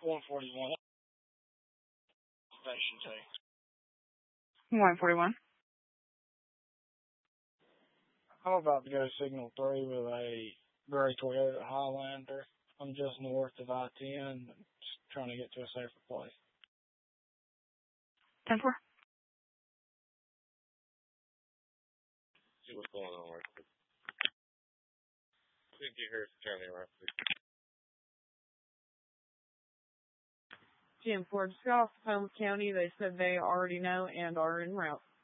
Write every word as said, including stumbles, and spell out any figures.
one forty-one. Station two. one forty-one. I'm about to go signal three with a gray Toyota Highlander. I'm just north of I ten, just trying to get to a safer place. ten four. See what's going on right quick. I think you hear County right quick. ten four, just got off the phone with County. They said they already know and are en route.